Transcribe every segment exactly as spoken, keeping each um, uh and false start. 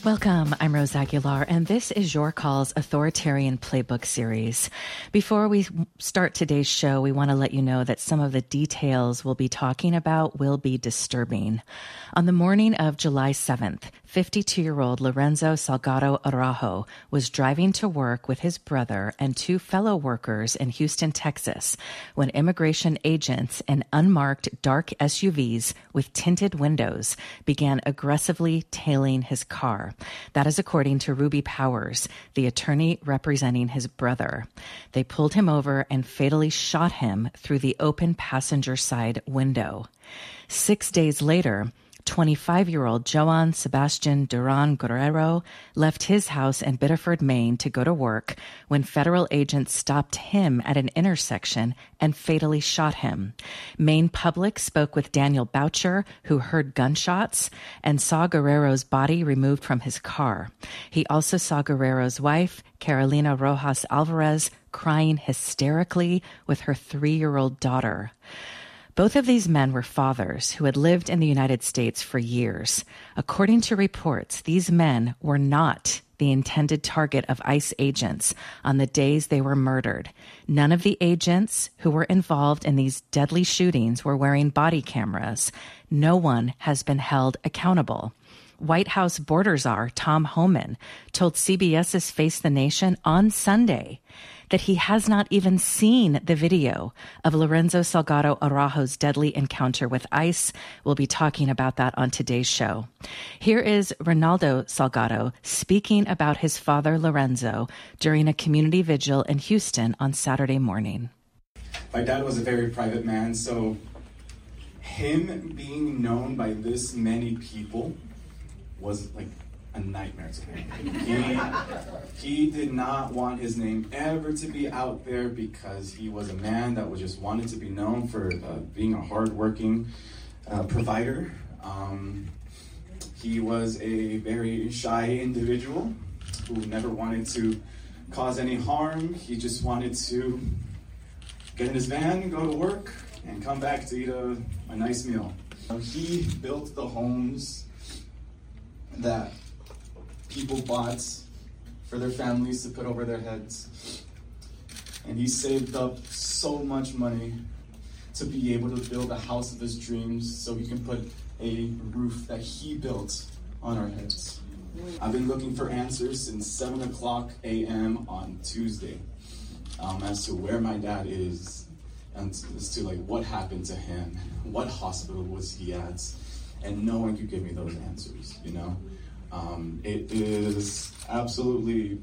Welcome, I'm Rose Aguilar, and this is Your Call's Authoritarian Playbook series. Before we start today's show, we want to let you know that some of the details we'll be talking about will be disturbing. On the morning of July seventh, fifty-two-year-old Lorenzo Salgado Araujo was driving to work with his brother and two fellow workers in Houston, Texas, when immigration agents in unmarked dark S U Vs with tinted windows began aggressively tailing his car. That is according to Ruby Powers, the attorney representing his brother. They pulled him over and fatally shot him through the open passenger side window. Six days later, twenty-five-year-old Joan Sebastian Duran Guerrero left his house in Biddeford, Maine to go to work when federal agents stopped him at an intersection and fatally shot him. Maine Public spoke with Daniel Boucher, who heard gunshots and saw Guerrero's body removed from his car. He also saw Guerrero's wife, Carolina Rojas Alvarez, crying hysterically with her three-year-old daughter. Both of these men were fathers who had lived in the United States for years. According to reports, these men were not the intended target of ICE agents on the days they were murdered. None of the agents who were involved in these deadly shootings were wearing body cameras. No one has been held accountable. White House border czar Tom Homan told CBS's Face the Nation on Sunday that he has not even seen the video of Lorenzo Salgado Araujo's deadly encounter with ICE. We'll be talking about that on today's show. Here is Ronaldo Salgado speaking about his father Lorenzo during a community vigil in Houston on Saturday morning. My dad was a very private man, so him being known by this many people was like a nightmare to him. He, he did not want his name ever to be out there because he was a man that was just wanted to be known for uh, being a hardworking uh, provider. Um, he was a very shy individual who never wanted to cause any harm. He just wanted to get in his van, go to work, and come back to eat a, a nice meal. He built the homes that people bought for their families to put over their heads. And he saved up so much money to be able to build a house of his dreams so he can put a roof that he built on our heads. I've been looking for answers since seven o'clock a.m. on Tuesday um, as to where my dad is and as to like what happened to him, what hospital was he at, and no one could give me those answers, you know? Um, it is absolutely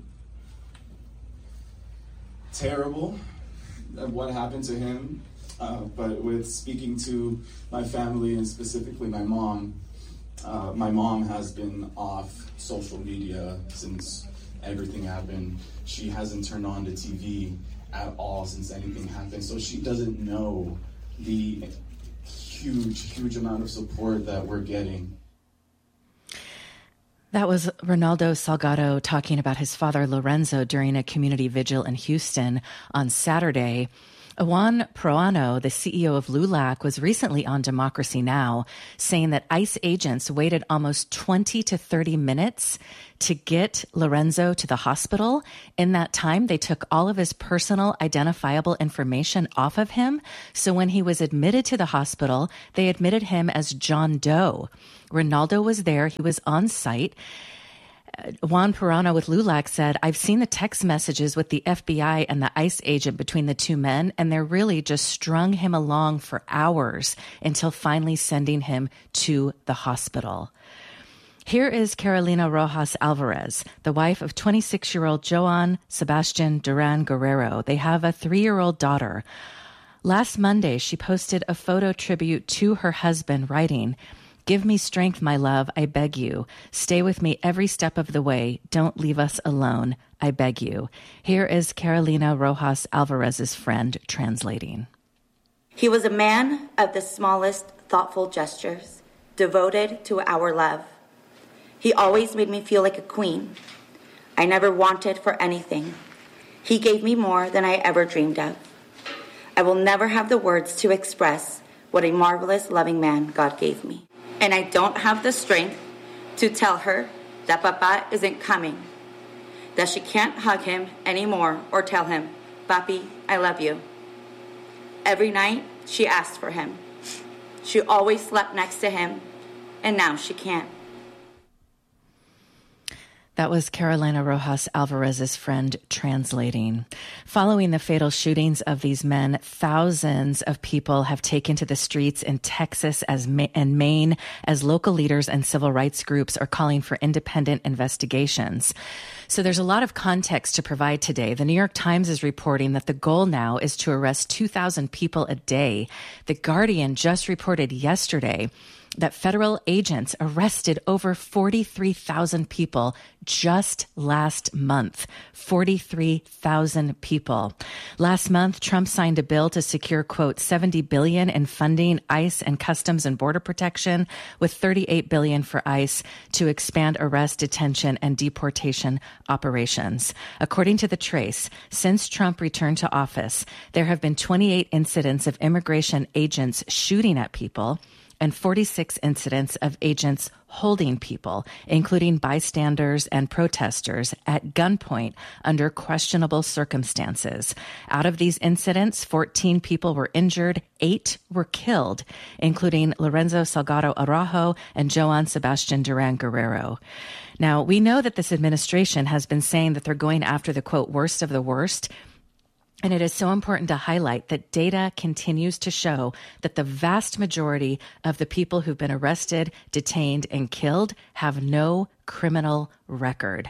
terrible what happened to him, uh, but with speaking to my family and specifically my mom, uh, my mom has been off social media since everything happened. She hasn't turned on the T V at all since anything happened, so she doesn't know the huge, huge amount of support that we're getting. That was Ronaldo Salgado talking about his father Lorenzo during a community vigil in Houston on Saturday. Juan Proano, the C E O of LULAC, was recently on Democracy Now! Saying that ICE agents waited almost twenty to thirty minutes to get Lorenzo to the hospital. In that time, they took all of his personal identifiable information off of him. So when he was admitted to the hospital, they admitted him as John Doe. Ronaldo was there. He was on site. Juan Proano with LULAC said, I've seen the text messages with the F B I and the ICE agent between the two men, and they're really just strung him along for hours until finally sending him to the hospital. Here is Carolina Rojas Alvarez, the wife of twenty-six-year-old Joan Sebastian Duran Guerrero. They have a three-year-old daughter. Last Monday, she posted a photo tribute to her husband, writing, Give me strength, my love, I beg you. Stay with me every step of the way. Don't leave us alone, I beg you. Here is Carolina Rojas Alvarez's friend translating. He was a man of the smallest thoughtful gestures, devoted to our love. He always made me feel like a queen. I never wanted for anything. He gave me more than I ever dreamed of. I will never have the words to express what a marvelous, loving man God gave me. And I don't have the strength to tell her that Papa isn't coming, that she can't hug him anymore or tell him, Papi, I love you. Every night, she asked for him. She always slept next to him, and now she can't. That was Carolina Rojas Alvarez's friend translating. Following the fatal shootings of these men, thousands of people have taken to the streets in Texas as Ma- and Maine as local leaders and civil rights groups are calling for independent investigations. So there's a lot of context to provide today. The New York Times is reporting that the goal now is to arrest two thousand people a day. The Guardian just reported yesterday that federal agents arrested over forty-three thousand people just last month. forty-three thousand people. Last month, Trump signed a bill to secure, quote, seventy billion dollars in funding ICE and Customs and Border Protection, with thirty-eight billion dollars for ICE to expand arrest, detention, and deportation operations. According to The Trace, since Trump returned to office, there have been twenty-eight incidents of immigration agents shooting at people, and forty-six incidents of agents holding people, including bystanders and protesters, at gunpoint under questionable circumstances. Out of these incidents, fourteen people were injured, eight were killed, including Lorenzo Salgado Araujo and Joan Sebastian Duran Guerrero. Now, we know that this administration has been saying that they're going after the, quote, worst of the worst. And it is so important to highlight that data continues to show that the vast majority of the people who've been arrested, detained, and killed have no criminal record.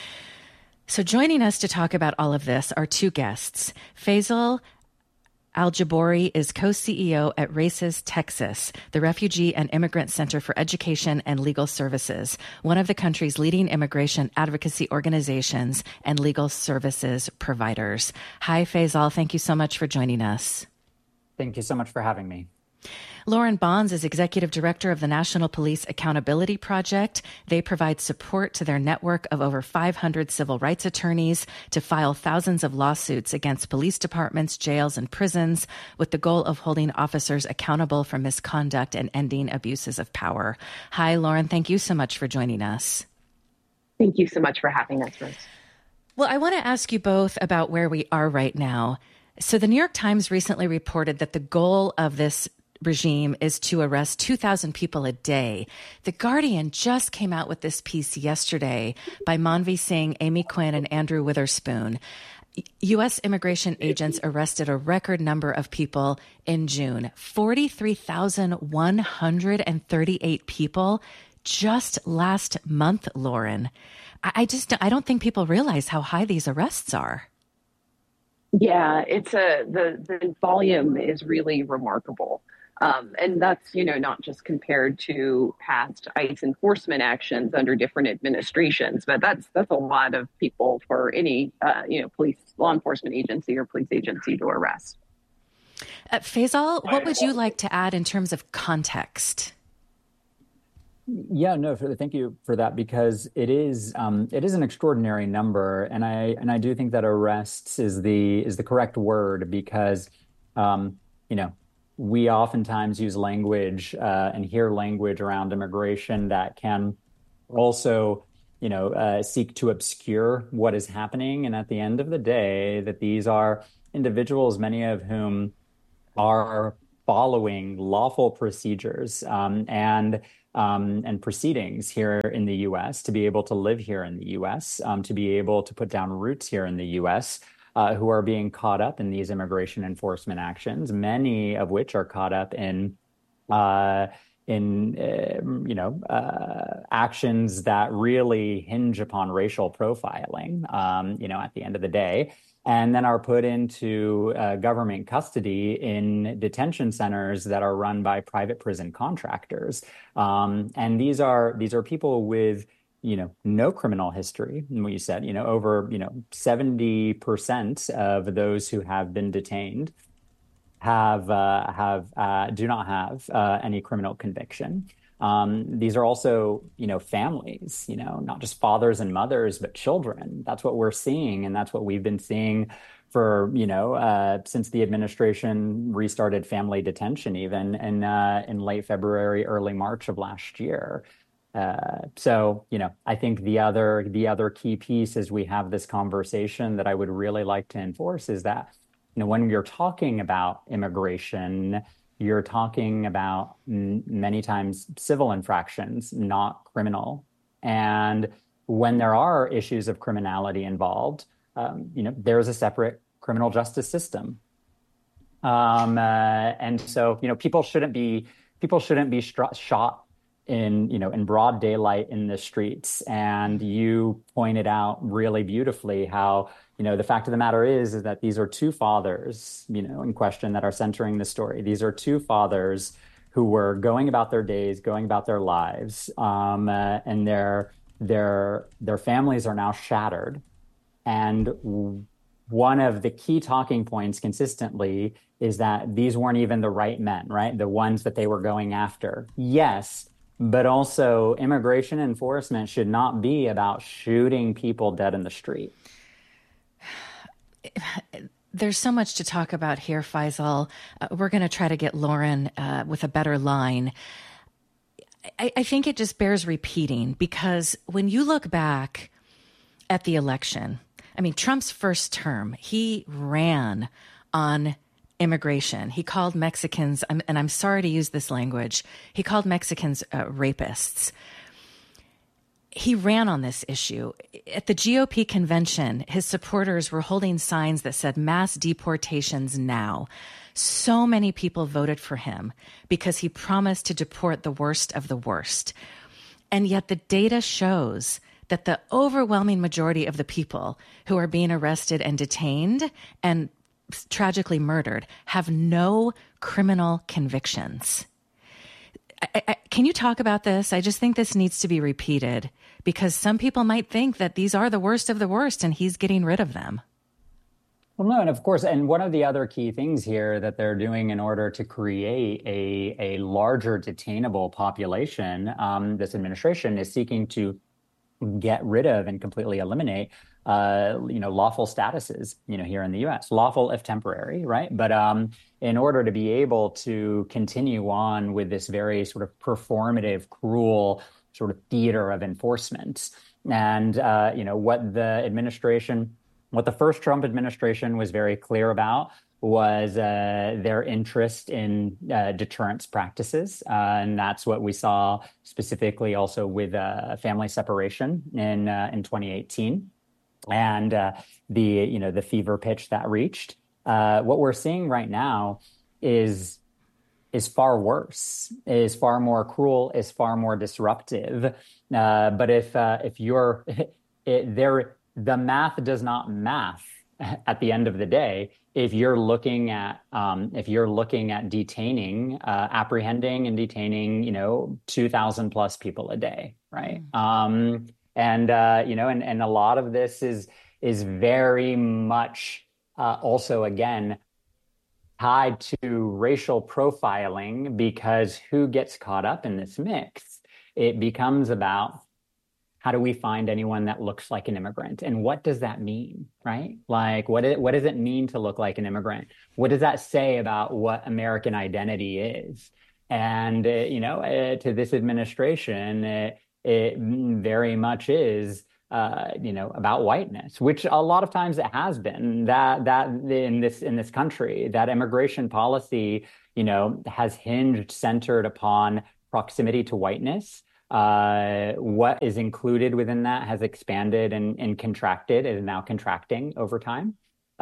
So joining us to talk about all of this are two guests. Faisal Al-Jabouri is co-C E O at RAICES Texas, the Refugee and Immigrant Center for Education and Legal Services, one of the country's leading immigration advocacy organizations and legal services providers. Hi, Faisal. Thank you so much for joining us. Thank you so much for having me. Lauren Bonds is Executive Director of the National Police Accountability Project. They provide support to their network of over five hundred civil rights attorneys to file thousands of lawsuits against police departments, jails, and prisons with the goal of holding officers accountable for misconduct and ending abuses of power. Hi, Lauren. Thank you so much for joining us. Thank you so much for having us, Rose. Well, I want to ask you both about where we are right now. So the New York Times recently reported that the goal of this regime is to arrest two thousand people a day. The Guardian just came out with this piece yesterday by Manvi Singh, Amy Quinn, and Andrew Witherspoon. U S immigration agents arrested a record number of people in June, forty-three thousand one hundred thirty-eight people just last month, Lauren. I just, I don't think people realize how high these arrests are. Yeah, it's a, the, the volume is really remarkable. Um, and that's, you know, not just compared to past ICE enforcement actions under different administrations, but that's that's a lot of people for any, uh, you know, police, law enforcement agency or police agency to arrest. Uh, Faisal, what would you like to add in terms of context? Yeah, no, for, thank you for that, because it is um, it is an extraordinary number, and I and I do think that arrests is the is the correct word, because um, you know. we oftentimes use language uh, and hear language around immigration that can also, you know, uh, seek to obscure what is happening. And at the end of the day, that these are individuals, many of whom are following lawful procedures um, and um, and proceedings here in the U S to be able to live here in the U S, um, to be able to put down roots here in the U S, Uh, who are being caught up in these immigration enforcement actions, many of which are caught up in, uh, in uh, you know, uh, actions that really hinge upon racial profiling, um, you know, at the end of the day, and then are put into uh, government custody in detention centers that are run by private prison contractors. Um, and these are these are people with you know, no criminal history. And what you said, you know, over, you know, seventy percent of those who have been detained have, uh, have, uh, do not have uh, any criminal conviction. Um, these are also, you know, families, you know, not just fathers and mothers, but children. That's what we're seeing. And that's what we've been seeing for, you know, uh, since the administration restarted family detention, even in, uh, in late February, early March of last year. Uh, so, you know, I think the other the other key piece as we have this conversation that I would really like to enforce is that, you know, when you're talking about immigration, you're talking about m- many times civil infractions, not criminal. And when there are issues of criminality involved, um, you know, there's a separate criminal justice system. Um, uh, and so, you know, people shouldn't be people shouldn't be str- shot in, you know, in broad daylight in the streets. And you pointed out really beautifully how, you know, the fact of the matter is, is that these are two fathers, you know, in question that are centering the story. These are two fathers who were going about their days, going about their lives, um, uh, and their their their families are now shattered. And one of the key talking points consistently is that these weren't even the right men, right? The ones that they were going after. Yes, but also immigration enforcement should not be about shooting people dead in the street. There's so much to talk about here, Faisal. Uh, we're going to try to get Lauren uh, with a better line. I, I think it just bears repeating, because when you look back at the election, I mean, Trump's first term, he ran on immigration. He called Mexicans, and I'm sorry to use this language, he called Mexicans uh, rapists. He ran on this issue. At the G O P convention, his supporters were holding signs that said mass deportations now. So many people voted for him because he promised to deport the worst of the worst. And yet the data shows that the overwhelming majority of the people who are being arrested and detained and tragically murdered have no criminal convictions. I, I, can you talk about this? I just think this needs to be repeated, because some people might think that these are the worst of the worst and he's getting rid of them. Well, no, and of course, and one of the other key things here that they're doing in order to create a, a larger detainable population, um, this administration is seeking to get rid of and completely eliminate, uh, you know, lawful statuses, you know, here in the U S, lawful if temporary, right? But um, in order to be able to continue on with this very sort of performative, cruel sort of theater of enforcement, and uh, you know, what the administration, what the first Trump administration was very clear about was uh, their interest in uh, deterrence practices. Uh, and that's what we saw specifically also with uh, family separation in uh, in twenty eighteen. And uh, the, you know, the fever pitch that reached. Uh, what we're seeing right now is is far worse, is far more cruel, is far more disruptive. Uh, but if uh, if you're it, there, the math does not math at the end of the day. If you're looking at um, if you're looking at detaining, uh, apprehending and detaining, you know, two thousand plus people a day, right? Mm. Um, and uh, you know, and and a lot of this is is very much uh, also again tied to racial profiling, because who gets caught up in this mix? It becomes about, how do we find anyone that looks like an immigrant? And what does that mean, right? Like, what, it, what does it mean to look like an immigrant? What does that say about what American identity is? And, uh, you know, uh, to this administration, uh, it very much is, uh, you know, about whiteness, which a lot of times it has been. That that in this in this country, that immigration policy, you know, has hinged, centered upon proximity to whiteness. Uh, what is included within that has expanded and, and contracted, is now contracting over time.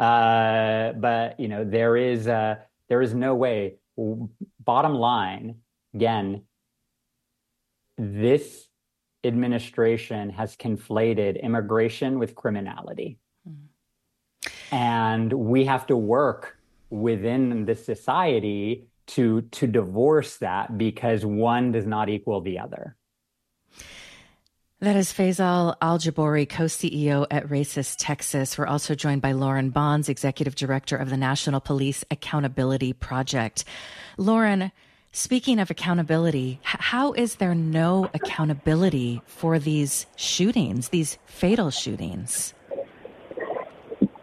Uh, but, you know, there is uh, there is no way. Bottom line, again, this administration has conflated immigration with criminality. Mm-hmm. And we have to work within the society to to divorce that, because one does not equal the other. That is Faisal Al-Jabouri, co-C E O at Racist Texas. We're also joined by Lauren Bonds, Executive Director of the National Police Accountability Project. Lauren, speaking of accountability, how is there no accountability for these shootings, these fatal shootings?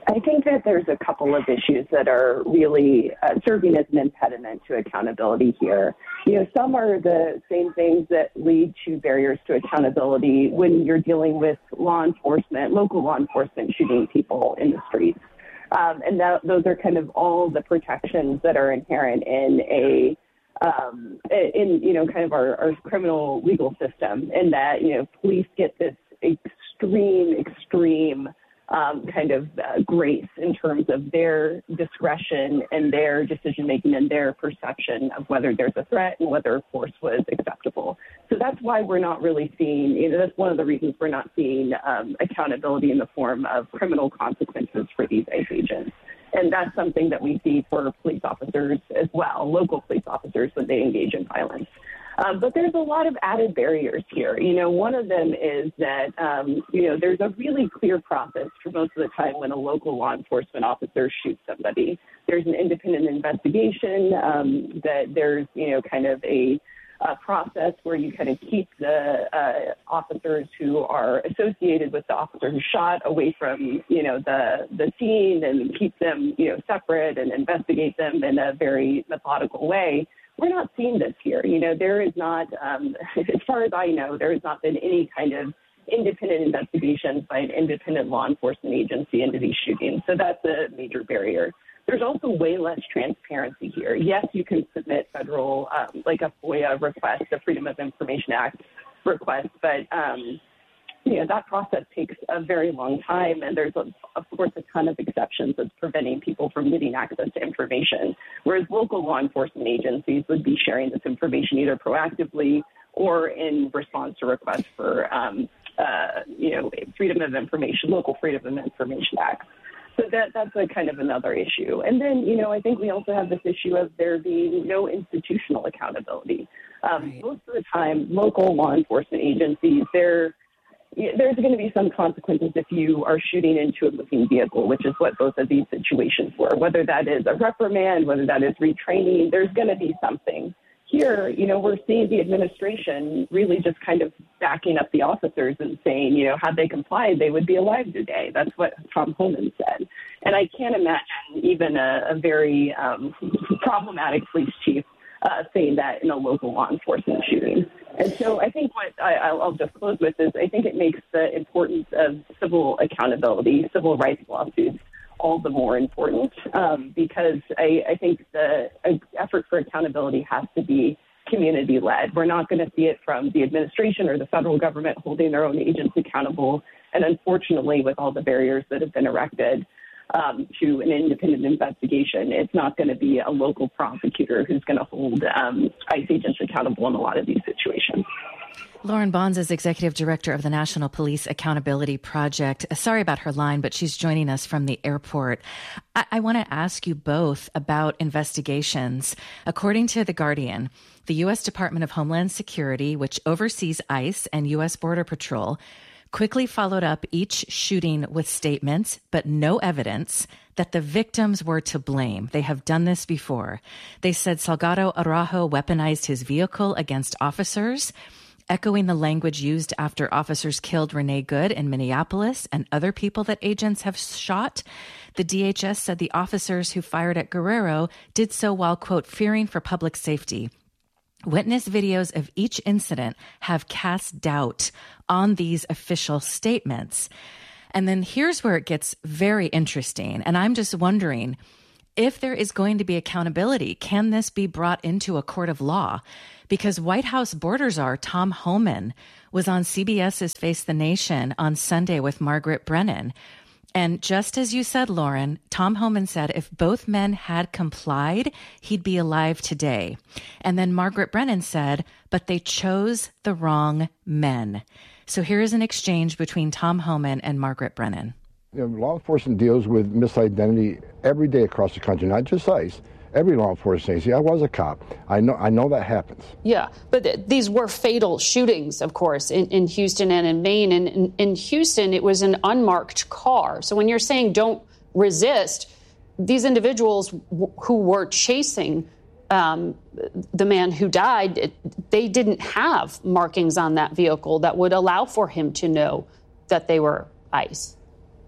I think that there's a couple of issues that are really uh, serving as an impediment to accountability here. You know, some are the same things that lead to barriers to accountability when you're dealing with law enforcement, local law enforcement shooting people in the streets. Um, and that, those are kind of all the protections that are inherent in a um, in, you know, kind of our, our criminal legal system, in that, you know, police get this extreme, extreme Um, kind of uh, grace in terms of their discretion and their decision-making and their perception of whether there's a threat and whether force was acceptable. So that's why we're not really seeing, you know, that's one of the reasons we're not seeing um, accountability in the form of criminal consequences for these ICE agents. And that's something that we see for police officers as well, local police officers, when they engage in violence. Um, but there's a lot of added barriers here. You know, one of them is that, um, you know, there's a really clear process for most of the time when a local law enforcement officer shoots somebody. There's an independent investigation, um, that there's, you know, kind of a, a process where you kind of keep the uh, officers who are associated with the officer who shot away from, you know, the, the scene, and keep them, you know, separate and investigate them in a very methodical way. We're not seeing this here. You know, there is not, um, as far as I know, there has not been any kind of independent investigations by an independent law enforcement agency into these shootings. So that's a major barrier. There's also way less transparency here. Yes, you can submit federal, um, like a FOIA request, a Freedom of Information Act request, but, um, you know, that process takes a very long time, and there's, a, of course, a ton of exceptions that's preventing people from getting access to information, whereas local law enforcement agencies would be sharing this information either proactively or in response to requests for, um, uh, you know, Freedom of Information, local Freedom of Information Act. So that that's a kind of another issue. And then, you know, I think we also have this issue of there being no institutional accountability. Um, right. Most of the time, local law enforcement agencies, they're there's going to be some consequences if you are shooting into a moving vehicle, which is what both of these situations were. Whether that is a reprimand, whether that is retraining, there's going to be something. Here, you know, we're seeing the administration really just kind of backing up the officers and saying, you know, had they complied, they would be alive today. That's what Tom Homan said. And I can't imagine even a, a very um, problematic police chief uh, saying that in a local law enforcement shooting. And so I think what I, I'll just close with is I think it makes the importance of civil accountability, civil rights lawsuits, all the more important, um, because I, I think the uh, effort for accountability has to be community-led. We're not going to see it from the administration or the federal government holding their own agents accountable. And unfortunately, with all the barriers that have been erected um, to an independent investigation, it's not going to be a local prosecutor who's going to hold um, ICE agents accountable in a lot of these situations. Lauren Bonds is Executive Director of the National Police Accountability Project. Sorry about her line, but she's joining us from the airport. I, I want to ask you both about investigations. According to The Guardian, the U S Department of Homeland Security, which oversees ICE and U S Border Patrol, quickly followed up each shooting with statements, but no evidence, that the victims were to blame. They have done this before. They said Salgado Araujo weaponized his vehicle against officers, echoing the language used after officers killed Renee Good in Minneapolis and other people that agents have shot. The D H S said the officers who fired at Guerrero did so while, quote, fearing for public safety. Witness videos of each incident have cast doubt on these official statements. And then here's where it gets very interesting. And I'm just wondering, if there is going to be accountability, can this be brought into a court of law? Because White House border czar Tom Homan was on CBS's Face the Nation on Sunday with Margaret Brennan. And just as you said, Lauren, Tom Homan said if both men had complied, he'd be alive today. And then Margaret Brennan said, but they chose the wrong men. So here is an exchange between Tom Homan and Margaret Brennan. You know, law enforcement deals with misidentity every day across the country, not just ICE. Every law enforcement agency. I was a cop. I know I know that happens. Yeah, but th- these were fatal shootings, of course, in, in Houston and in Maine. And in, in Houston, it was an unmarked car. So when you're saying don't resist, these individuals w- who were chasing um, the man who died, it, they didn't have markings on that vehicle that would allow for him to know that they were ICE.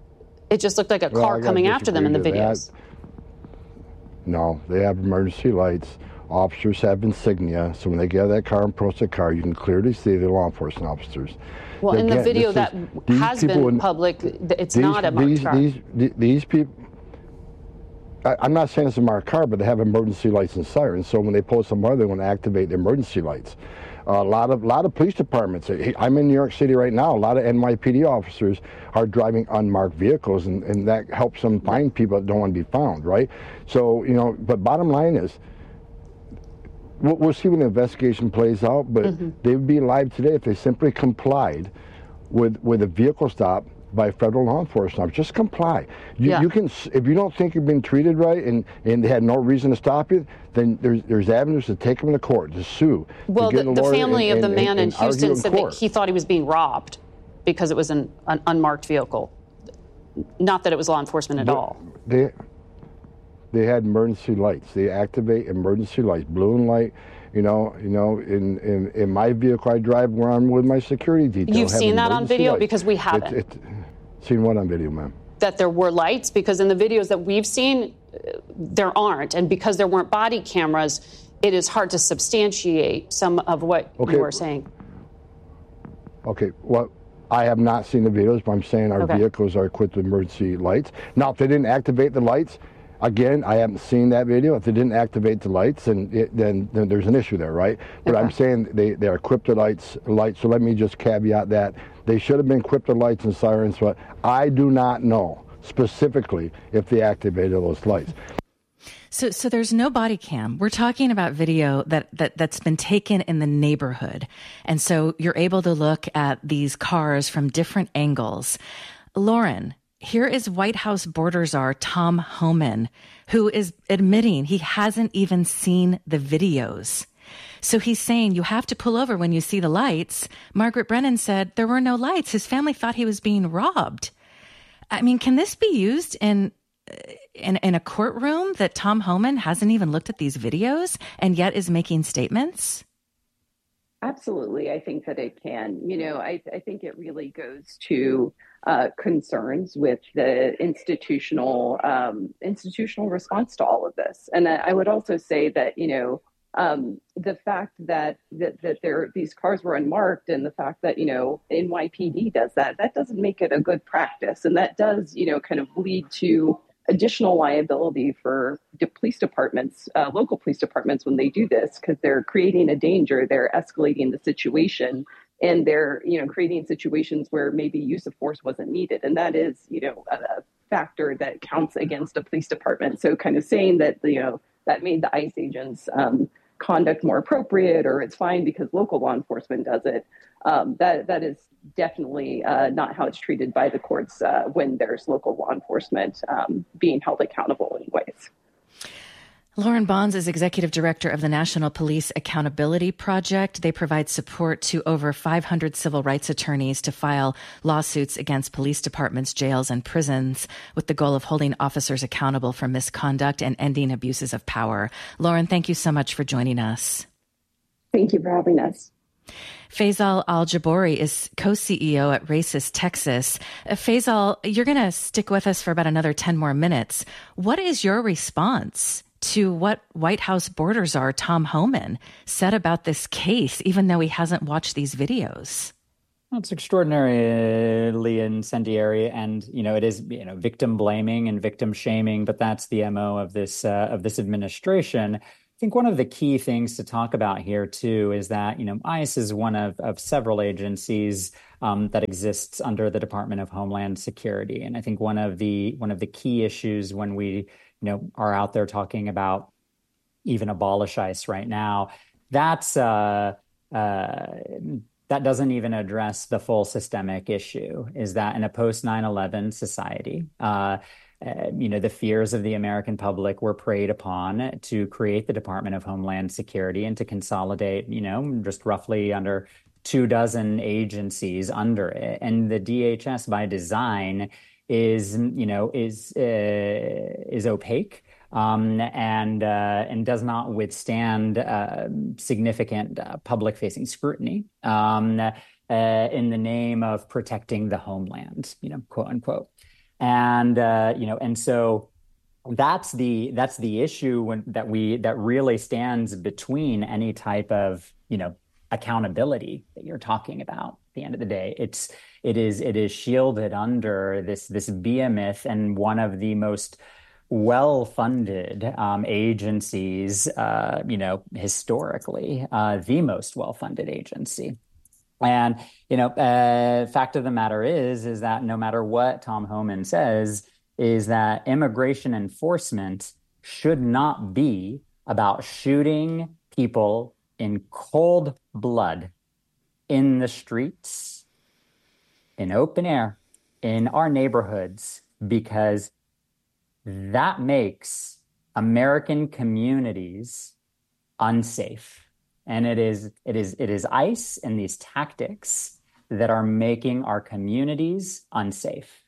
It just looked like a Well, car I gotta coming after them in the disagree to videos. that. No, they have emergency lights. Officers have insignia, so when they get out of that car and approach the car, you can clearly see the law enforcement officers. Well, in the Again, video this that is- these has people been in- public, it's these, not a marked these, car. These, these, these people, I, I'm not saying it's a marked car, but they have emergency lights and sirens. So when they pull somewhere, they want to activate the emergency lights. Uh, a lot of lot of police departments. I'm in New York City right now. A lot of N Y P D officers are driving unmarked vehicles, and, and that helps them find people that don't want to be found, right? So, you know, but bottom line is, we'll, we'll see when the investigation plays out, but mm-hmm. they would be alive today if they simply complied with, with a vehicle stop by federal law enforcement. Just comply. You, yeah. you can, if you don't think you've been treated right and, and they had no reason to stop you, then there's there's avenues to take them to court, to sue. Well, to the, the family and, of the and, man and, in and Houston said court. that he thought he was being robbed because it was an, an unmarked vehicle. Not that it was law enforcement at but all. They, they had emergency lights. They activate emergency lights, blue and light. You know, you know, in, in, in my vehicle I drive where I'm with my security detail. You've have seen that on emergency video? lights. Because we haven't. It, it, seen what on video, ma'am? That there were lights? Because in the videos that we've seen, uh, there aren't. And because there weren't body cameras, it is hard to substantiate some of what okay. you are saying. Okay, well, I have not seen the videos, but I'm saying our okay. vehicles are equipped with emergency lights. Now, if they didn't activate the lights, again, I haven't seen that video. If they didn't activate the lights, and it, then, then there's an issue there, right? But okay. I'm saying they, they're equipped with lights, lights. So let me just caveat that. They should have been equipped with lights and sirens, but I do not know specifically if they activated those lights. So, so there's no body cam. We're talking about video that, that, that's been taken in the neighborhood. And so you're able to look at these cars from different angles. Lauren, here is White House border czar Tom Homan, who is admitting he hasn't even seen the videos. So he's saying you have to pull over when you see the lights. Margaret Brennan said there were no lights. His family thought he was being robbed. I mean, can this be used in in, in a courtroom that Tom Homan hasn't even looked at these videos and yet is making statements? Absolutely. I think that it can. You know, I, I think it really goes to uh, concerns with the institutional um, institutional response to all of this. And I would also say that, you know, Um, the fact that that, that there these cars were unmarked, and the fact that, you know, N Y P D does that, that doesn't make it a good practice, and that does, you know, kind of lead to additional liability for the police departments, uh, local police departments, when they do this, because they're creating a danger, they're escalating the situation, and they're, you know, creating situations where maybe use of force wasn't needed, and that is, you know, a, a factor that counts against a police department. So, kind of saying that, you know, that made the ICE agents Um, conduct more appropriate, or it's fine because local law enforcement does it. Um, that that is definitely uh, not how it's treated by the courts uh, when there's local law enforcement um, being held accountable in ways. Lauren Bonds is executive director of the National Police Accountability Project. They provide support to over five hundred civil rights attorneys to file lawsuits against police departments, jails, and prisons with the goal of holding officers accountable for misconduct and ending abuses of power. Lauren, thank you so much for joining us. Thank you for having us. Faisal Al-Jabori is co-C E O at Racist Texas. Uh, Faisal, you're going to stick with us for about another ten more minutes. What is your response to what White House border czar Tom Homan said about this case, even though he hasn't watched these videos? Well, it's extraordinarily incendiary, and you know it is you know victim blaming and victim shaming, but that's the M O of this uh, of this administration. I think one of the key things to talk about here too is that you know ICE is one of of several agencies um, that exists under the Department of Homeland Security, and I think one of the one of the key issues when we you know, are out there talking about even abolish ICE right now, that's uh, uh, that doesn't even address the full systemic issue, is that in a post nine eleven society, uh, uh, you know, the fears of the American public were preyed upon to create the Department of Homeland Security and to consolidate, you know, just roughly under two dozen agencies under it. And the D H S by design is, you know, is uh, is opaque um, and uh, and does not withstand uh, significant uh, public-facing scrutiny um, uh, in the name of protecting the homeland, you know, quote unquote. And, uh, you know, and so that's the that's the issue when, that we that really stands between any type of, you know, accountability that you're talking about. At the end of the day, it's it is it is shielded under this this behemoth and one of the most well-funded um, agencies, uh, you know, historically, uh, the most well-funded agency. And, you know, uh, fact of the matter is, is that no matter what Tom Homan says, is that immigration enforcement should not be about shooting people in cold blood in the streets, in open air, in our neighborhoods, because that makes American communities unsafe. And it is it is it is ICE and these tactics that are making our communities unsafe.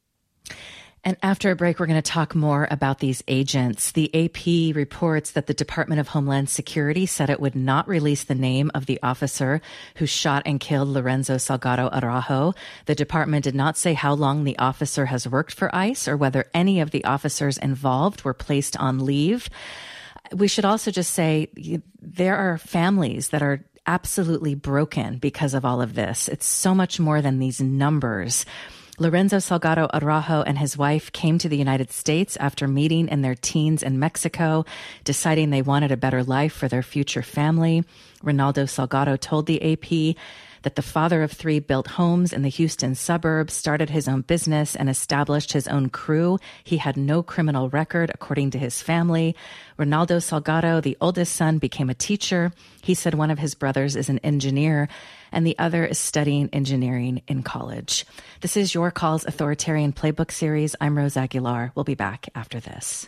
And after a break, we're going to talk more about these agents. The A P reports that the Department of Homeland Security said it would not release the name of the officer who shot and killed Lorenzo Salgado Araujo. The department did not say how long the officer has worked for ICE or whether any of the officers involved were placed on leave. We should also just say there are families that are absolutely broken because of all of this. It's so much more than these numbers. Lorenzo Salgado Araujo and his wife came to the United States after meeting in their teens in Mexico, deciding they wanted a better life for their future family. Ronaldo Salgado told the A P that the father of three built homes in the Houston suburbs, started his own business, and established his own crew. He had no criminal record, according to his family. Ronaldo Salgado, the oldest son, became a teacher. He said one of his brothers is an engineer, and the other is studying engineering in college. This is Your Call's Authoritarian Playbook Series. I'm Rose Aguilar. We'll be back after this.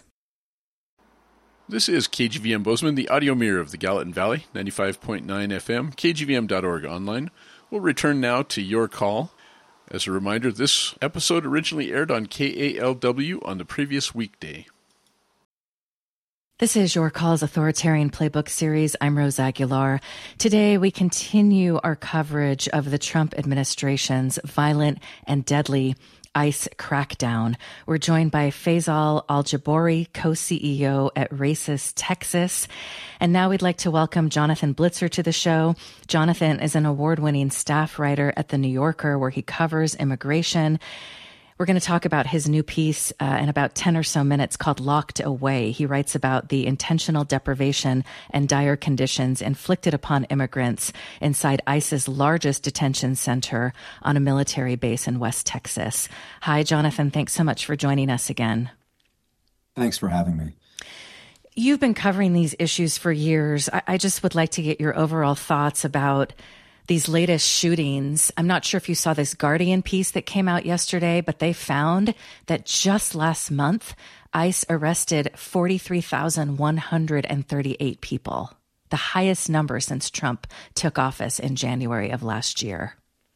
This is K G V M Bozeman, the audio mirror of the Gallatin Valley, ninety-five point nine F M, K G V M dot org online. We'll return now to Your Call. As a reminder, this episode originally aired on K A L W on the previous weekday. This is Your Call's Authoritarian Playbook Series. I'm Rose Aguilar. Today, we continue our coverage of the Trump administration's violent and deadly ICE crackdown. We're joined by Faisal Al-Jabori, co-C E O at Racist Texas. And now we'd like to welcome Jonathan Blitzer to the show. Jonathan is an award-winning staff writer at The New Yorker, where he covers immigration. We're going to talk about his new piece uh, in about ten or so minutes called Locked Away. He writes about the intentional deprivation and dire conditions inflicted upon immigrants inside ICE's largest detention center on a military base in West Texas. Hi, Jonathan. Thanks so much for joining us again. Thanks for having me. You've been covering these issues for years. I, I just would like to get your overall thoughts about these latest shootings. I'm not sure if you saw this Guardian piece that came out yesterday, but they found that just last month, ICE arrested forty-three thousand one hundred thirty-eight people, the highest number since Trump took office in January of last year.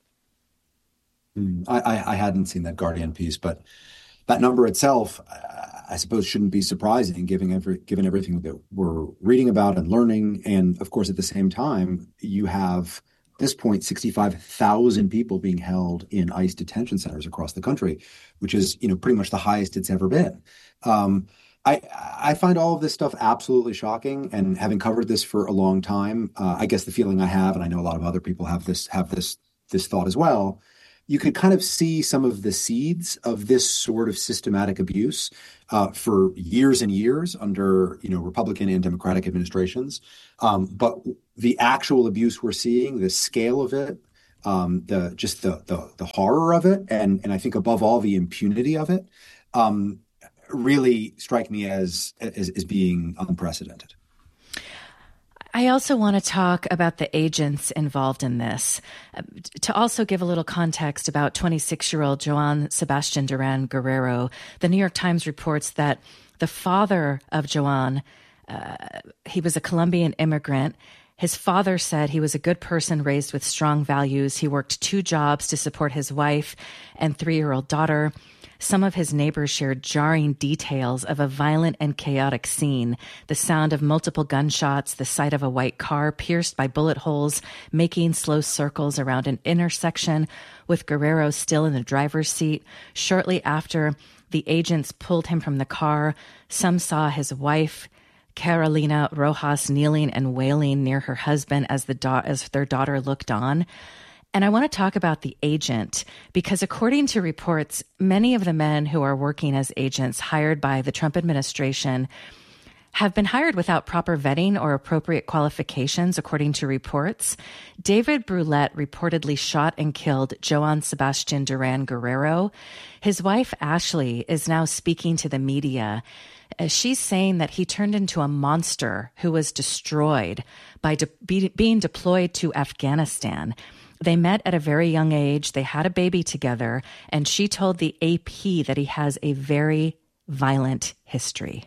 I, I, I hadn't seen that Guardian piece, but that number itself, I suppose, shouldn't be surprising, given every given everything that we're reading about and learning. And of course, at the same time, you have at this point, sixty-five thousand people being held in ICE detention centers across the country, which is, you know, pretty much the highest it's ever been. Um, I, I find all of this stuff absolutely shocking, and having covered this for a long time, uh, I guess the feeling I have, and I know a lot of other people have this have this this thought as well. You could kind of see some of the seeds of this sort of systematic abuse uh, for years and years under, you know, Republican and Democratic administrations. Um, but the actual abuse we're seeing, the scale of it, um, the just the, the the horror of it, and and I think above all the impunity of it, um, really strike me as, as as being unprecedented. I also want to talk about the agents involved in this. Uh, to also give a little context about twenty-six-year-old Joan Sebastian Duran Guerrero, the New York Times reports that the father of Joan, uh, he was a Colombian immigrant, His father said he was a good person raised with strong values. He worked two jobs to support his wife and three-year-old daughter. Some of his neighbors shared jarring details of a violent and chaotic scene, the sound of multiple gunshots, the sight of a white car pierced by bullet holes, making slow circles around an intersection with Guerrero still in the driver's seat. Shortly after the agents pulled him from the car, some saw his wife, Carolina Rojas, kneeling and wailing near her husband as the da- as their daughter looked on. And I want to talk about the agent because according to reports, many of the men who are working as agents hired by the Trump administration have been hired without proper vetting or appropriate qualifications, according to reports. David Brulette reportedly shot and killed Joan Sebastian Duran Guerrero. His wife, Ashley, is now speaking to the media. She's saying that he turned into a monster who was destroyed by de- be- being deployed to Afghanistan. They met at a very young age. They had a baby together, and she told the A P that he has a very violent history.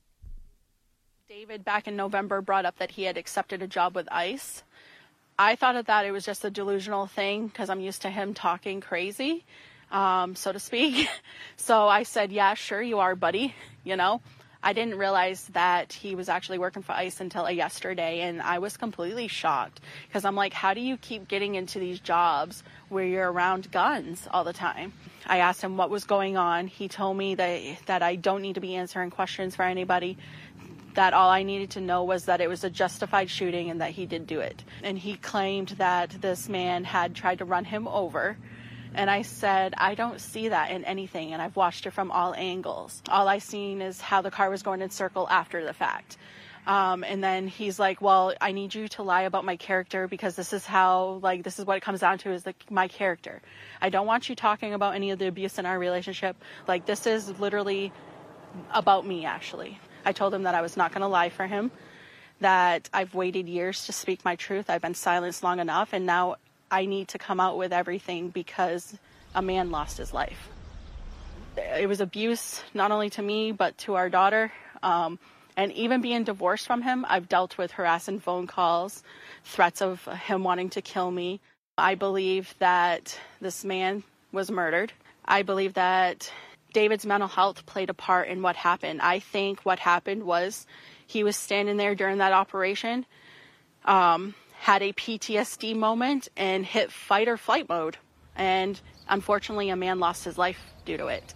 David, back in November, brought up that he had accepted a job with ICE. I thought of that it was just a delusional thing because I'm used to him talking crazy, um, so to speak. So I said, yeah, sure you are, buddy. You know, I didn't realize that he was actually working for ICE until yesterday, and I was completely shocked because I'm like, how do you keep getting into these jobs where you're around guns all the time? I asked him what was going on. He told me that, that I don't need to be answering questions for anybody, that all I needed to know was that it was a justified shooting and that he did do it. And he claimed that this man had tried to run him over. And I said, I don't see that in anything, and I've watched it from all angles. All I seen is how the car was going in circle after the fact. Um, and then he's like, well, I need you to lie about my character because this is how, like, this is what it comes down to is the, my character. I don't want you talking about any of the abuse in our relationship. Like, this is literally about me, actually. I told him that I was not going to lie for him, that I've waited years to speak my truth. I've been silenced long enough, and now I need to come out with everything because a man lost his life. It was abuse, not only to me, but to our daughter. Um, and even being divorced from him, I've dealt with harassing phone calls, threats of him wanting to kill me. I believe that this man was murdered. I believe that David's mental health played a part in what happened. I think what happened was he was standing there during that operation, um, had a P T S D moment and hit fight or flight mode. And unfortunately, a man lost his life due to it.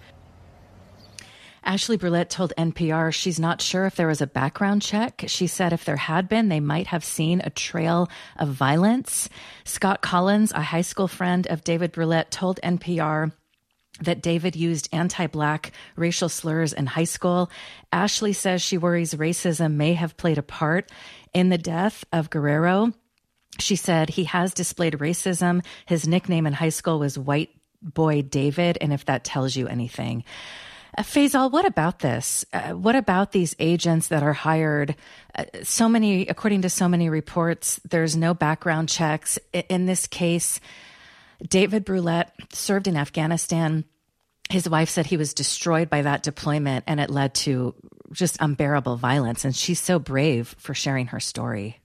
Ashley Brulette told N P R she's not sure if there was a background check. She said if there had been, they might have seen a trail of violence. Scott Collins, a high school friend of David Brulette, told N P R that David used anti-Black racial slurs in high school. Ashley says she worries racism may have played a part in the death of Guerrero. She said he has displayed racism. His nickname in high school was White Boy David, and if that tells you anything. Uh, Faisal, what about this? Uh, what about these agents that are hired? Uh, so many, according to so many reports, there's no background checks. I- in this case, David Brulette served in Afghanistan. His wife said he was destroyed by that deployment, and it led to just unbearable violence. And she's so brave for sharing her story.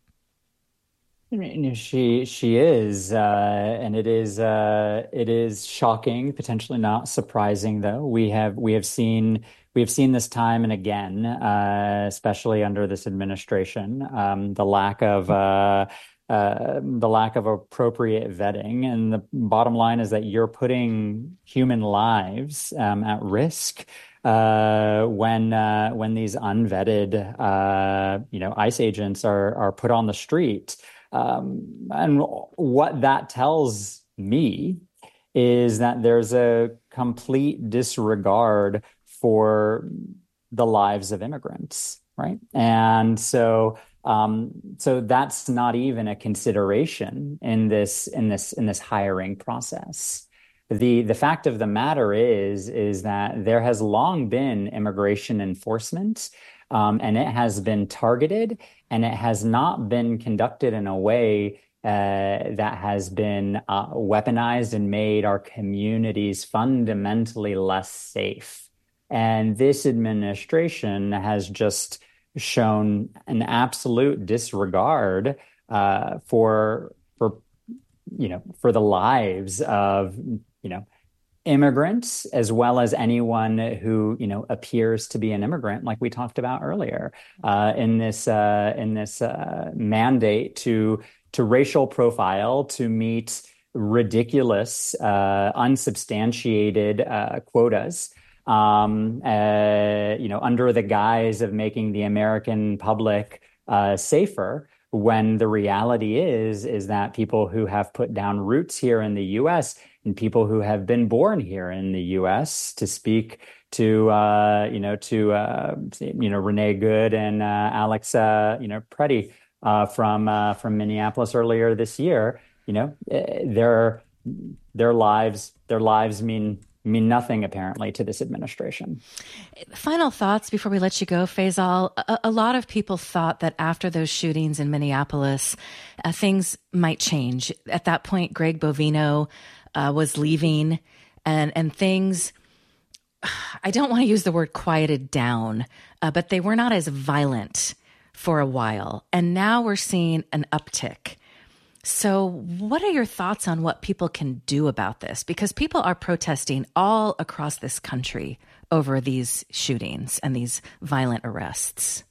I mean, she she is, uh, and it is uh, it is shocking, potentially not surprising. Though we have we have seen we have seen this time and again, uh, especially under this administration, um, the lack of uh, uh, the lack of appropriate vetting, and the bottom line is that you're putting human lives um, at risk. Uh, when uh, when these unvetted, uh, you know, ICE agents are are put on the street. Um, and what that tells me is that there's a complete disregard for the lives of immigrants, right? And so, um, so that's not even a consideration in this in this in this hiring process. The the fact of the matter is is that there has long been immigration enforcement. Um, and it has been targeted, and it has not been conducted in a way uh, that has been uh, weaponized and made our communities fundamentally less safe. And this administration has just shown an absolute disregard uh, for for you know for the lives of you know immigrants as well as anyone who you know appears to be an immigrant, like we talked about earlier, uh, in this uh, in this uh, mandate to to racial profile to meet ridiculous, uh, unsubstantiated uh, quotas, um, uh, you know, under the guise of making the American public uh, safer. When the reality is, is that people who have put down roots here in the U S and people who have been born here in the U S, to speak to, uh, you know, to, uh, you know, Renee Good and uh, Alex, uh, you know, Preddy uh, from uh, from Minneapolis earlier this year, you know, their their lives their lives mean mean nothing apparently to this administration. Final thoughts before we let you go, Faisal. A, a lot of people thought that after those shootings in Minneapolis, uh, things might change. At that point, Greg Bovino uh, was leaving, and and things, I don't want to use the word quieted down, uh, but they were not as violent for a while. And now we're seeing an uptick. So what are your thoughts on what people can do about this? Because people are protesting all across this country over these shootings and these violent arrests.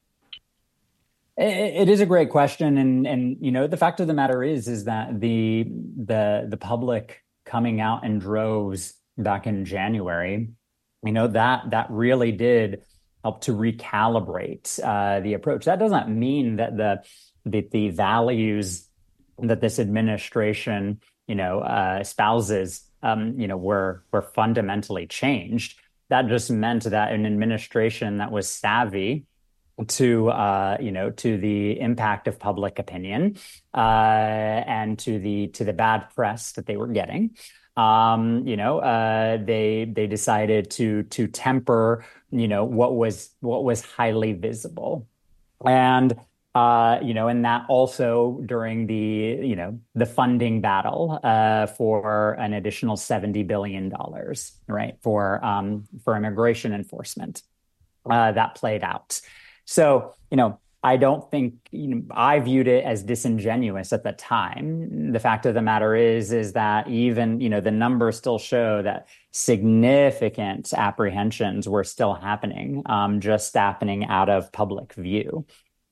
It is a great question. And, and, you know, the fact of the matter is, is that the, the, the public coming out in droves back in January, you know, that, that really did help to recalibrate uh, the approach. That doesn't mean that the, the, the values that this administration, you know, uh, espouses, um, you know, were were fundamentally changed. That just meant that an administration that was savvy to, uh, you know, to the impact of public opinion uh, and to the to the bad press that they were getting, um, you know, uh, they they decided to to temper, you know, what was what was highly visible, and. Uh, you know, and that also during the, you know, the funding battle uh, for an additional seventy billion dollars, right, for um, for immigration enforcement, uh, that played out. So, you know, I don't think, you know, I viewed it as disingenuous at the time. The fact of the matter is, is that even, you know, the numbers still show that significant apprehensions were still happening, um, just happening out of public view.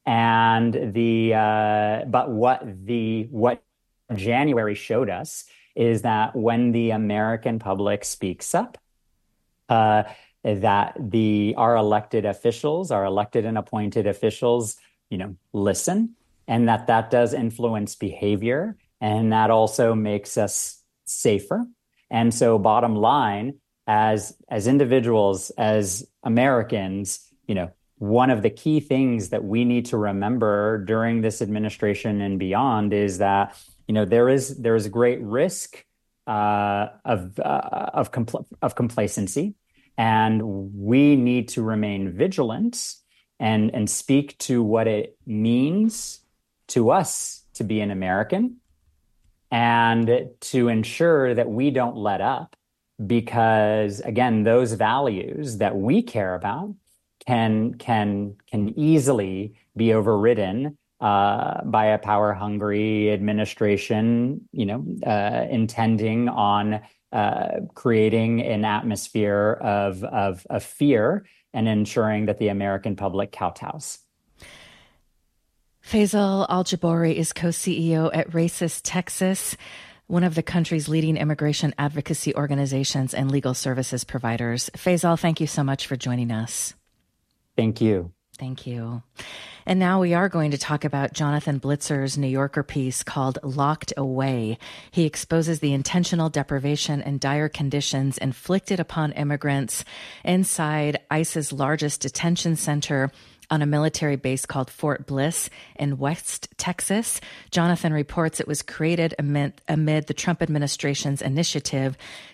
And the uh, but what the what January showed us is that when the American public speaks up, uh, that the our elected officials, our elected and appointed officials, you know, listen, and that that does influence behavior, and that also makes us safer. And so, bottom line, as as individuals, as Americans, you know. One of the key things that we need to remember during this administration and beyond is that, you know, there is there is a great risk uh, of uh, of compl- of complacency, and we need to remain vigilant and and speak to what it means to us to be an American, and to ensure that we don't let up, because again, those values that we care about can can can easily be overridden uh, by a power-hungry administration, you know, uh, intending on uh, creating an atmosphere of, of of fear and ensuring that the American public kowtows. Faisal Al-Jabouri is co-C E O at Racist Texas, one of the country's leading immigration advocacy organizations and legal services providers. Faisal, thank you so much for joining us. Thank you. Thank you. And now we are going to talk about Jonathan Blitzer's New Yorker piece called Locked Away. He exposes the intentional deprivation and dire conditions inflicted upon immigrants inside ICE's largest detention center on a military base called Fort Bliss in West Texas. Jonathan reports it was created amid, amid the Trump administration's initiative